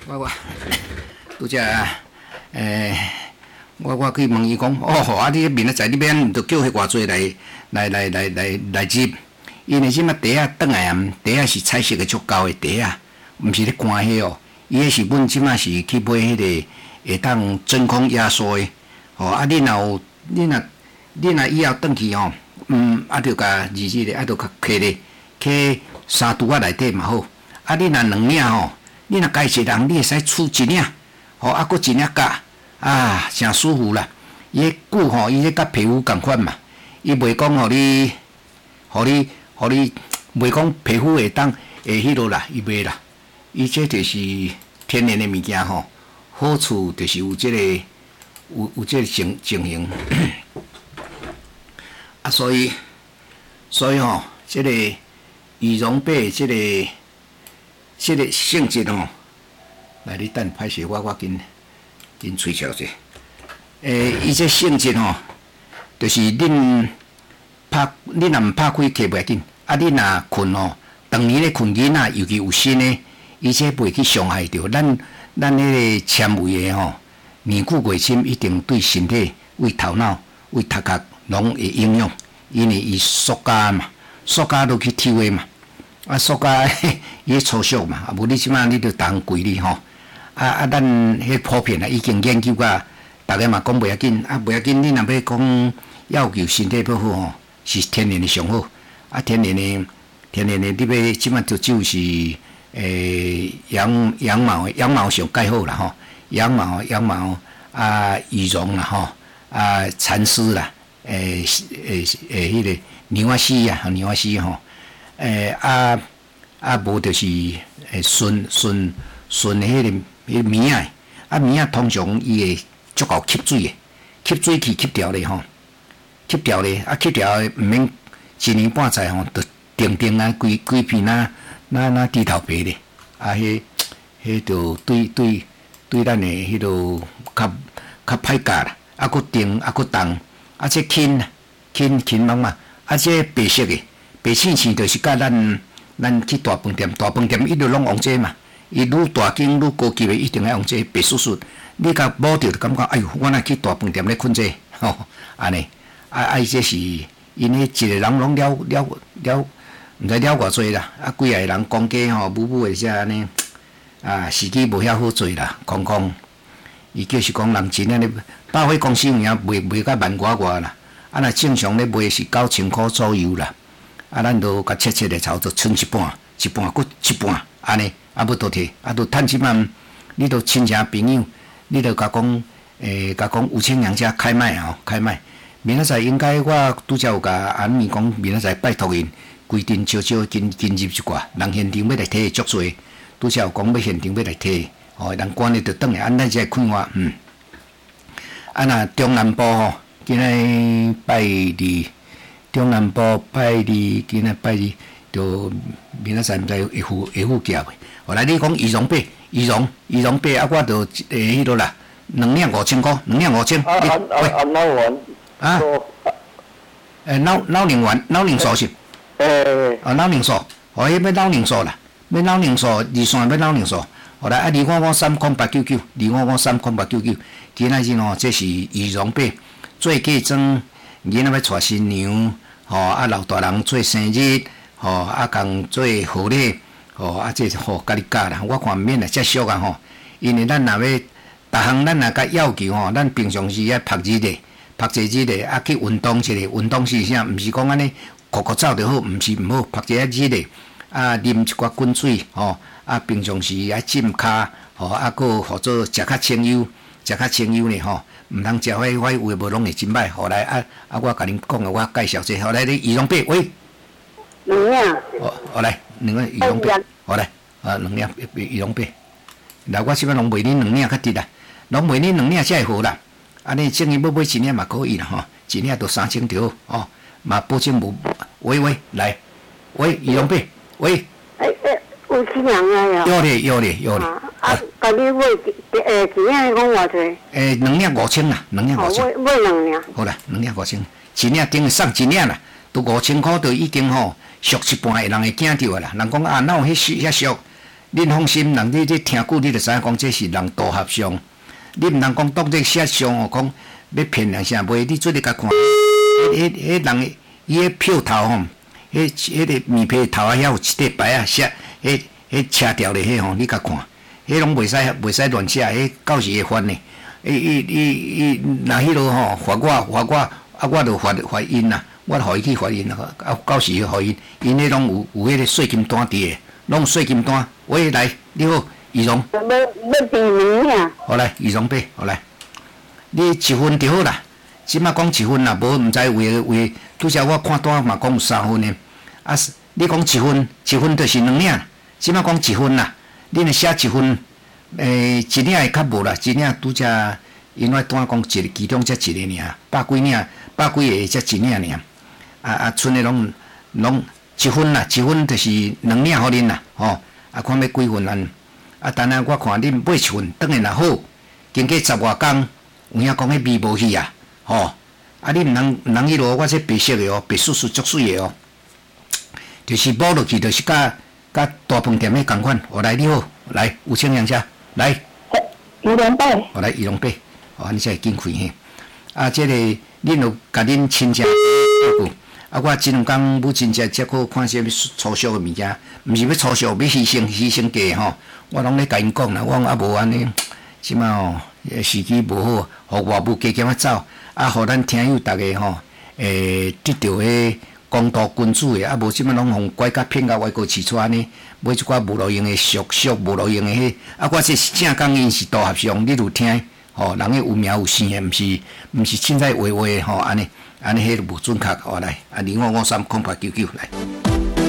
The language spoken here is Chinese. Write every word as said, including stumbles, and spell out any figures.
我我拄则诶，我我去问伊讲，哦，啊，你明仔载你免着叫迄偌济来来来来来来入，因为即马茶啊转来啊，茶啊是彩色的足够的茶啊，毋是咧干迄哦。伊迄是阮即马是去买迄个会当真空压缩的，吼啊！你若有你若你若以后转去吼，嗯，啊，着甲日日咧，啊，着甲摕咧，摕三拄仔内底嘛好。啊，你若两领吼，你若家一人，你会使出一领，吼，啊，搁一领夹，啊，诚舒服啦。伊迄久吼，伊迄甲皮肤共款嘛，伊袂讲互你，互你，互你，袂讲皮肤会当会迄落啦，伊袂啦。伊这就是天然的物件吼，好处就是有这个有有这个情情形，啊，所以所以吼，这个羽绒被这个这个性质吼，来你等歹势，我我紧紧吹笑者，诶，伊这性质吼，就是恁拍恁若毋拍开，摕袂紧，啊，你若困吼，当年咧困囡仔，尤其有新诶。伊这袂去伤害着咱咱迄个纤维的吼，年久月深一定对身体、为头脑、为头壳拢会影响，因为伊塑胶嘛，塑胶都去抽的嘛，啊塑胶伊粗俗嘛，啊无你即摆你着当规哩吼，啊啊咱迄普遍啊已经研究甲，逐个嘛讲袂要紧，啊袂要紧，你若要讲要求身体要好吼，是天然的上好，啊天然的天然的你要即摆就只有是。诶，羊羊毛羊毛上盖好啦吼，羊毛羊毛啊，羽绒啦吼，啊蚕丝啦，诶诶诶，迄个牛仔丝啊，牛仔丝吼，诶啊啊无就是诶纯纯纯迄个迄棉啊，啊棉啊通常伊会足够吸水的，吸水器吸掉咧吼，吸掉咧啊吸掉毋免一年半载吼，就定定啊规规片啊。那那低头白咧，啊，迄迄就对对对咱的迄落较较歹教啦，啊，佫定啊，佫重，啊，这轻啦，轻轻茫嘛，啊，这白色的白刺刺就是甲咱咱去大饭店，大饭店伊就拢用这嘛，伊愈大间愈高级的一定要用这白素素，你甲摸着就感觉，哎呦，我若去大饭店咧困这，吼，安尼，啊啊，这是因迄一个人拢了了了。毋知了偌济啦，啊，几个人讲价吼，母母的遮安尼，啊，司机无遐好做啦，空空，伊就是讲人真安尼，百货公司有影卖卖到万外外啦，啊，若正常咧卖是九千箍左右啦，啊，咱都甲切切的差不多剩一半，一半佫一半，安尼，啊，要倒摕，啊，都趁即满，你都亲戚朋友，你都甲讲，诶，甲讲有请人家开卖吼，开卖，明仔载应该我拄则有甲安咪讲，明仔载拜托因。规定少少进进入一寡，人现场要来摕足多，拄则有讲要现场要来摕，吼，人管咧就转来，安尼才会看我，嗯。啊，若中南部吼，今仔拜二，中南部拜二，今仔拜二，就明仔载毋知会付会付价袂？后来你讲羽绒被，羽绒羽绒被啊，我就诶迄落啦，两领五千箍，两领五千。 啊啊啊啊！老王。 啊。诶，老老龄丸，老龄素是。 诶， 啊，老零素，哦，迄要老零素啦，要老零素，二线要老零素。后来啊，二五五三空八九九，二五五三空八九九，今仔日哦，这是羽绒被做嫁妆，囡仔要娶新娘，吼啊老大人做生日，吼啊共做贺礼，吼啊这吼甲你教啦，我看免来遮俗啊吼，因为咱若要，逐项咱若甲要求吼，咱平常时爱拍日历，拍一日历啊去运动一下，运动是啥？毋是讲安尼。酷酷走就好，毋是毋好，拍一下日咧，啊，啉一寡滚水，吼，啊，平常时爱浸骹，吼，啊，搁或者食较清幽，食较清幽咧，吼，毋通食迄迄有诶无拢会真歹。后来啊啊，我甲恁讲诶，我介绍者，后来你羽绒被，喂， 两领。 哦，后来两个羽绒被，后来啊，两领羽绒被，来，我即摆拢卖恁两领较值啦，拢卖恁两领才会好啦。安尼正伊要买一领嘛可以啦，吼，一领都三千条，哦。嘛，保证无。喂喂，来，喂，羽绒被，喂。 诶诶，有新人啊呀。 有咧有咧有咧。 啊，甲你买诶一领讲偌济？ 诶，两领五千啦，两领五千。 买买两领。 好啦，两领五千，一领顶送一领啦，都五千箍，都已经吼俗一半的人会惊着啦。人讲啊，哪有迄俗遐俗？ 恁放心，人你你听久，你就知影讲这是人道合相。你毋通讲当这写相哦，讲要骗人啥袂？你做你甲看，迄迄迄人伊迄票头吼，迄迄个面皮头啊，遐有一块白啊，写迄迄车条的迄吼，你甲看，迄拢袂使袂使乱写，迄到时会翻呢。伊伊伊伊，若迄落吼罚我罚我，啊我著罚罚因啦，我互伊去罚因啦，啊到时互因，因迄拢有有迄个税金单伫的，拢有税金单。喂，来，你好，仪容。 要要第二呀。 好来，仪容杯，好来，你一分就好啦。即摆讲一分啦，无毋知为为，拄则我看单嘛讲有三分的，啊，你讲一分，一分就是两领，即摆讲一分啦，你若写一分，诶、欸，一领会较无啦，一领拄则因为单讲一其中才一个尔，百几领，百几个才一领尔，啊啊，剩的拢拢一分啦，一分就是两领互恁啦，吼、哦，啊，看要几分啊？啊，等下我看恁买一份，当然也好，经过十外工，有影讲迄味无去啊。吼、哦，啊！你毋通毋通迄落，我这白色的哦，白水水足水的哦，就是摸落去，就是甲甲大饭店迄共款。我来你好，来有请杨家来。 仪容杯。 我来仪容杯，哦，安尼才会紧开嘿。啊，这个恁有甲恁亲戚照顾，啊，我即两工母亲节才去看些粗俗的物件，毋是要粗俗，要牺牲牺牲价吼。我拢咧甲因讲啦，我讲啊无安尼，即摆吼时机无好，互外母加减啊走。啊，互咱听友逐个吼，诶，得到迄公道君子诶，啊，无即摆拢互拐甲骗甲歪过饲出安尼，买一寡无路用诶俗俗无路用诶迄，啊，我这是正讲因是道合相，你有听，吼，人诶有名有姓诶，毋是毋是凊彩话话诶吼，安尼安尼迄无准确，哦来，啊，二五五三空八九九来。